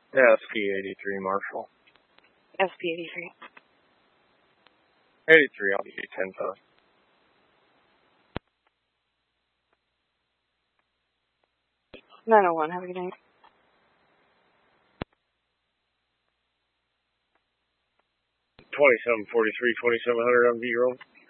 SP83 Marshall. SP83. 83, I'll give you 10 post. $901, have a good night. 2743, 2700 on V roll.